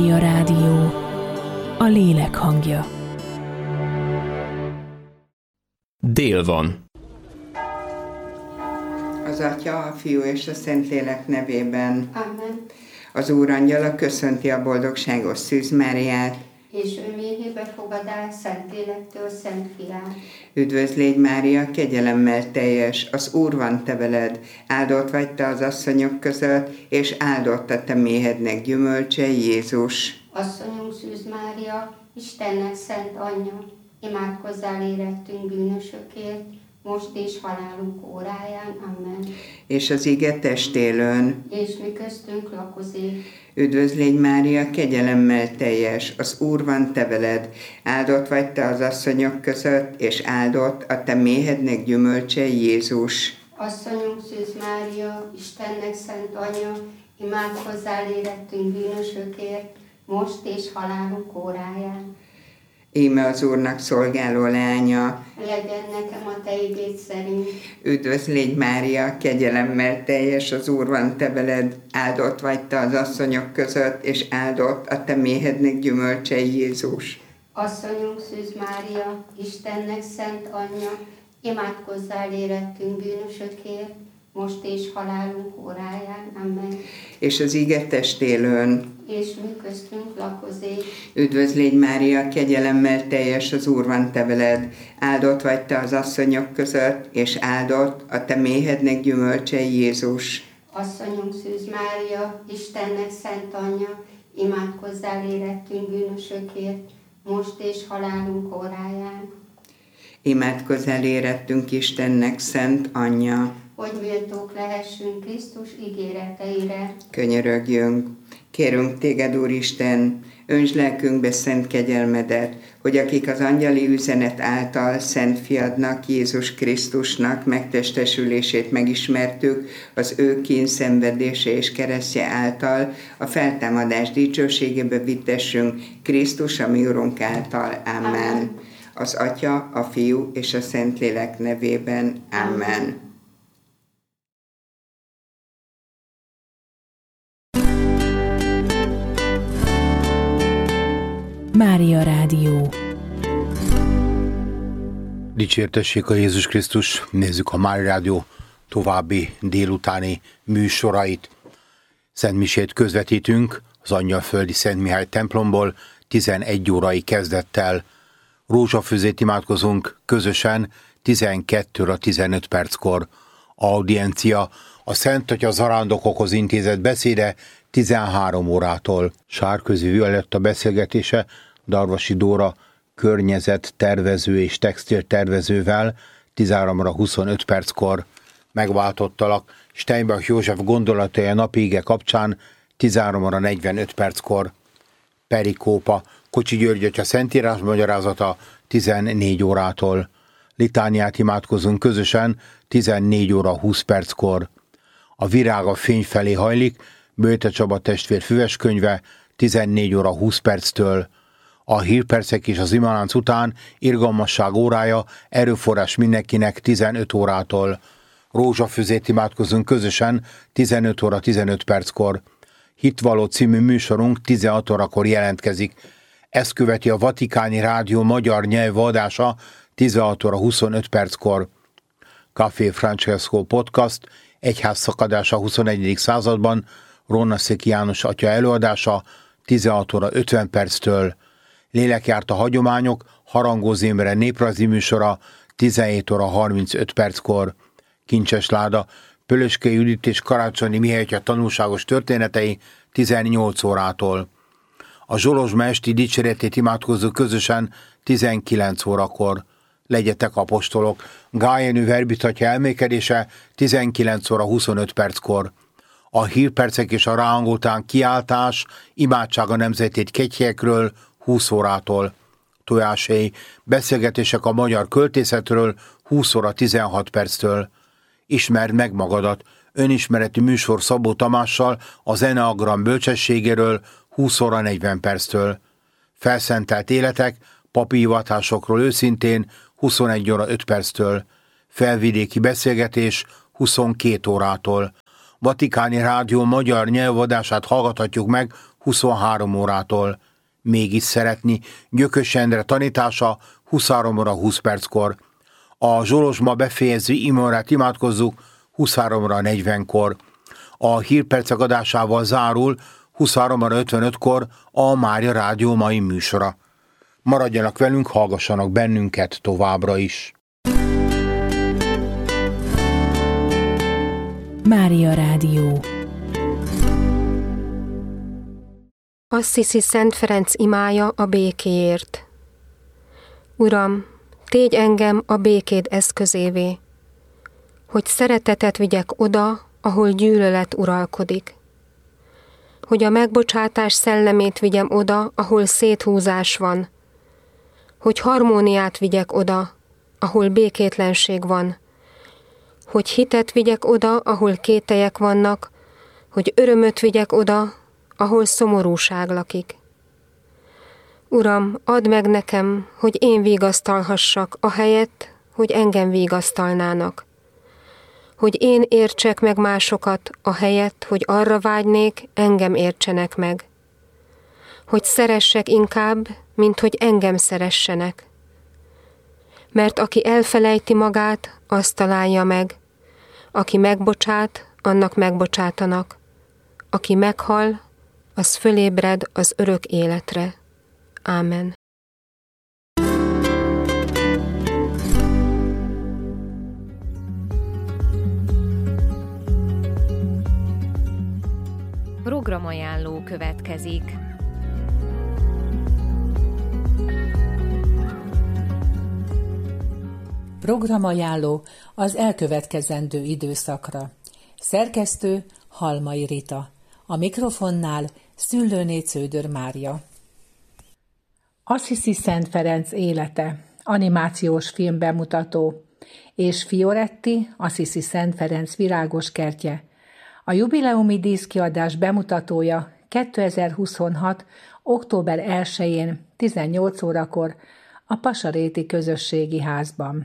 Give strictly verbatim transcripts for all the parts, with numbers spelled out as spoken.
A rádió, a lélek hangja. Dél van. Az Atya, a Fiú és a Szentlélek nevében. Amen. Az Úr angyala köszönti a boldogságos Szűz Máriát, És ő méhébe fogadál Szentlélektől Szent Fiát. Üdvözl légy Mária, kegyelemmel teljes, az Úr van te veled, áldott vagy te az asszonyok között, és áldott a te méhednek gyümölcse, Jézus. Asszonyunk Szűz Mária, Istennek szent anyja, imádkozzál érettünk bűnösökért, most és halálunk óráján. Amen. És az ige testélőn. És mi köztünk lakozik. Üdvözl légy Mária, kegyelemmel teljes, az Úr van te veled, áldott vagy te az asszonyok között, és áldott a te méhednek gyümölcse, Jézus. Asszonyunk Szűz Mária, Istennek szent anyja, imádkozzál érettünk bűnösökért, most és halálunk óráján. Íme az Úrnak szolgáló lánya, Legyen nekem a te igéd szerint. Üdvözl légy Mária, kegyelemmel teljes, az Úr van te veled, áldott vagy te az asszonyok között, és áldott a te méhednek gyümölcse, Jézus. Asszonyunk Szűz Mária, Istennek szent anyja, imádkozzál érettünk bűnösökért, most és halálunk óráján. Amen. És az ige testélőn. És mi köztünk lakozik. Üdvözl légy Mária, kegyelemmel teljes, az Úr van te veled, áldott vagy te az asszonyok között, és áldott a te méhednek gyümölcse, Jézus. Asszonyunk Szűz Mária, Istennek szent anyja, imádkozzál érettünk bűnösökért, most és halálunk óráján. Imádkozzál érettünk Istennek szent anyja, hogy méltók lehessünk Krisztus ígéreteire. Könyörögjünk. Kérünk téged, Úristen, öntsd lelkünkbe szent kegyelmedet, hogy akik az angyali üzenet által szent fiadnak, Jézus Krisztusnak megtestesülését megismertük, az ő kínszenvedése és keresztje által a feltámadás dicsőségébe vittessünk Krisztus, a mi Urunk által. Amen. Amen. Az Atya, a Fiú és a Szentlélek nevében. Amen. Amen. Mária Rádió. Dicsértessék a Jézus Krisztus, nézzük a Mária Rádió további délutáni műsorait. Szent misét közvetítünk az Angyalföldi Szent Mihály templomból tizenegy órai kezdettel. Rózsafőzét imádkozunk közösen tizenkettő óra tizenöt perckor. Audiencia a Szent Atya zarándokokhoz intézett beszéde tizenhárom órától. Sárközi Violetta beszélgetése Darvasi Dóra környezettervező és textiltervezővel tizenhárom óra huszonöt perckor. Megváltottalak Steinbach József gondolatai a napi ige kapcsán tizenhárom óra negyvenöt perckor. Perikópa Kocsi György atya szentírás magyarázata tizennégy órától. Litániát imádkozunk közösen tizennégy óra húsz perckor. A virág a fény felé hajlik, Böjte Csaba testvér füveskönyve tizennégy óra húsz perctől. A hírpercek és az imalánc után irgalmasság órája, erőforrás mindenkinek tizenöt órától. Rózsafőzét imádkozunk közösen tizenöt óra tizenöt perckor. Hitvaló című műsorunk tizenhat órakor jelentkezik. Ezt követi a Vatikáni Rádió magyar nyelvadása tizenhat óra huszonöt perckor. Café Francesco Podcast, Egyház szakadása a huszonegyedik században, Rónaszéki János atya előadása tizenhat óra ötven perctől. Lélekjárt a hagyományok, Harangóz Imre néprajzi műsora tizenhét óra harmincöt perckor. Kincses láda, Pölöskei Judit és Karácsonyi Mihály atya tanulságos történetei tizennyolc órától. A Zsolozsma esti dicséretét imádkozzuk közösen tizenkilenc órakor. Legyetek apostolok, Gájenű Verbit atya elmékedése tizenkilenc óra huszonöt perckor. A hírpercek és a ráhangoltán kiáltás, imádság a nemzetét kegyhelyekről húsz órától. Tojáshéj, beszélgetések a magyar költészetről húsz óra tizenhat perctől. Ismerd meg magadat, önismereti műsor Szabó Tamással az Eneagram bölcsességéről húsz óra negyven perctől. Felszentelt életek, papi hivatásokról őszintén huszonegy óra öt perctől. Felvidéki beszélgetés huszonkét órától. Vatikáni Rádió magyar nyelvadását hallgathatjuk meg huszonhárom órától. Mégis szeretni, Gyökös Endre tanítása huszonhárom óra húsz perckor. A Zsolozsma befejező imórát imádkozzuk huszonhárom óra negyvenkor. A hírpercek adásával zárul huszonhárom óra ötvenötkor a Mária Rádió mai műsora. Maradjanak velünk, hallgassanak bennünket továbbra is. Mária Rádió. Assisi Szent Ferenc imája a békéért. Uram, tégy engem a békéd eszközévé, hogy szeretetet vigyek oda, ahol gyűlölet uralkodik. Hogy a megbocsátás szellemét vigyem oda, ahol széthúzás van. Hogy harmóniát vigyek oda, ahol békétlenség van. Hogy hitet vigyek oda, ahol kételyek vannak, hogy örömöt vigyek oda, ahol szomorúság lakik. Uram, add meg nekem, hogy én vigasztalhassak, ahelyett, hogy engem vigasztalnának. Hogy én értsek meg másokat, ahelyett, hogy arra vágynék, engem értsenek meg. Hogy szeressek inkább, mint hogy engem szeressenek. Mert aki elfelejti magát, azt találja meg. Aki megbocsát, annak megbocsátanak. Aki meghal, az fölébred az örök életre. Ámen. Programajánló következik. Programajánló az elkövetkezendő időszakra. Szerkesztő Halmai Rita. A mikrofonnál Szüllőné Cződör Mária. Assisi Szent Ferenc élete, animációs film bemutató, és Fioretti, Assisi Szent Ferenc virágos kertje. A jubileumi díszkiadás bemutatója kétezer-huszonhat. október elsején tizennyolc órakor a Pasaréti Közösségi Házban.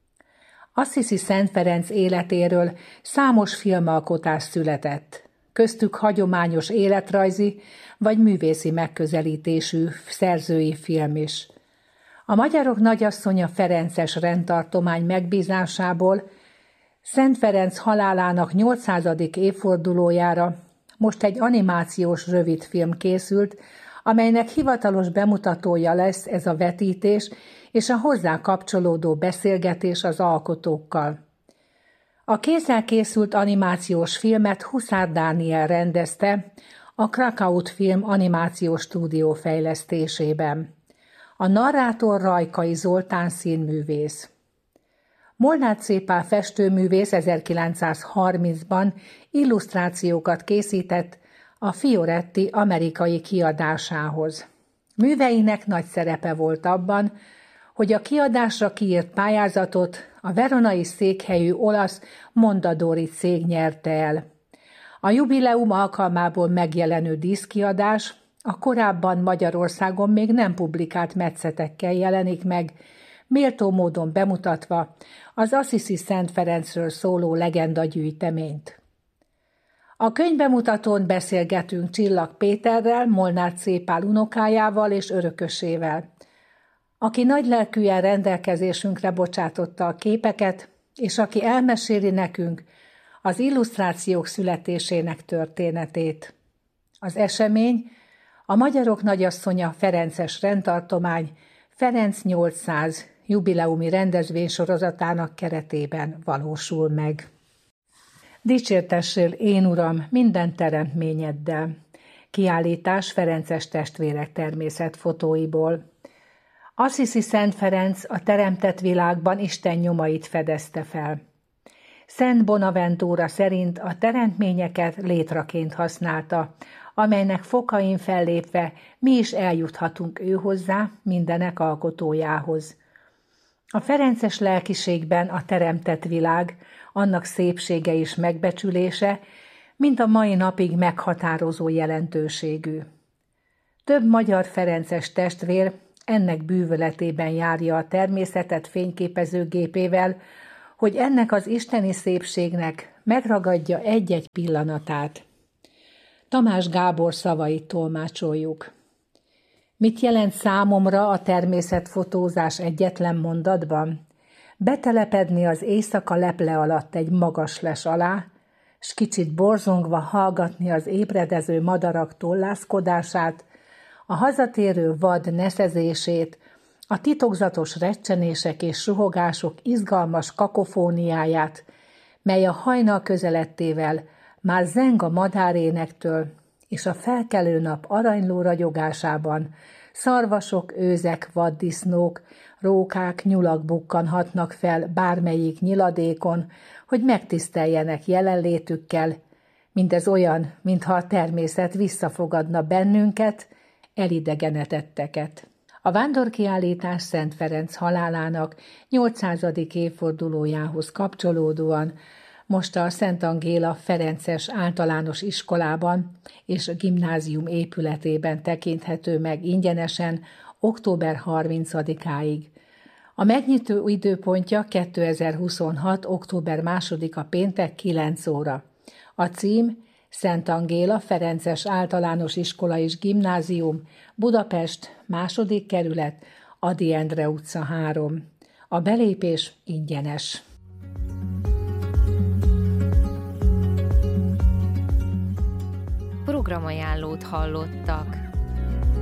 Assisi Szent Ferenc életéről számos filmalkotás született, köztük hagyományos életrajzi vagy művészi megközelítésű szerzői film is. A Magyarok Nagyasszonya Ferences rendtartomány megbízásából Szent Ferenc halálának nyolcszázadik évfordulójára most egy animációs rövidfilm készült, amelynek hivatalos bemutatója lesz ez a vetítés és a hozzá kapcsolódó beszélgetés az alkotókkal. A kézzel készült animációs filmet Huszár Dániel rendezte a Krakaut Film animációs stúdió fejlesztésében. A narrátor Rajkai Zoltán színművész. Molnár Czépál festőművész ezerkilencszázharmincban illusztrációkat készített a Fioretti amerikai kiadásához. Műveinek nagy szerepe volt abban, hogy a kiadásra kiírt pályázatot a veronai székhelyű olasz Mondadori cég nyerte el. A jubileum alkalmából megjelenő díszkiadás a korábban Magyarországon még nem publikált metszetekkel jelenik meg, méltó módon bemutatva az Assisi Szent Ferencről szóló legendagyűjteményt. A könyvbemutatón beszélgetünk Csillag Péterrel, Molnár Czépál unokájával és örökösével, aki nagylelkűen rendelkezésünkre bocsátotta a képeket, és aki elmeséli nekünk az illusztrációk születésének történetét. Az esemény a Magyarok Nagyasszonya Ferences rendtartomány Ferenc nyolcszáz jubileumi rendezvénysorozatának keretében valósul meg. Dicsértessél, én Uram, minden teremtményeddel. Kiállítás Ferences testvérek természetfotóiból. Assisi Szent Ferenc a teremtett világban Isten nyomait fedezte fel. Szent Bonaventura szerint a teremtményeket létraként használta, amelynek fokain fellépve mi is eljuthatunk őhozzá, mindenek alkotójához. A ferences lelkiségben a teremtett világ, annak szépsége és megbecsülése, mint a mai napig meghatározó jelentőségű. Több magyar ferences testvér ennek bűvöletében járja a természetet fényképezőgépével, hogy ennek az isteni szépségnek megragadja egy-egy pillanatát. Tamás Gábor szavait tolmácsoljuk. Mit jelent számomra a természetfotózás egyetlen mondatban? Betelepedni az éjszaka leple alatt egy magas les alá, s kicsit borzongva hallgatni az ébredező madarak tollászkodását, a hazatérő vad neszezését, a titokzatos recsenések és suhogások izgalmas kakofóniáját, mely a hajnal közelettével már zeng a madárénektől, és a felkelő nap aranyló ragyogásában szarvasok, őzek, vaddisznók, rókák, nyulak bukkanhatnak fel bármelyik nyiladékon, hogy megtiszteljenek jelenlétükkel. Mindez olyan, mintha a természet visszafogadna bennünket, elidegenedetteket. A vándorkiállítás Szent Ferenc halálának nyolcszázadik évfordulójához kapcsolódóan most a Szent Angéla Ferences Általános Iskolában és gimnázium épületében tekinthető meg ingyenesen október harmincadikáig. A megnyitó időpontja kétezer-huszonhat. október másodika péntek kilenc óra. A cím Szent Angéla Ferences Általános Iskola és Gimnázium, Budapest, második kerület, Ady Endre utca három. A belépés ingyenes. Programajánlót hallottak.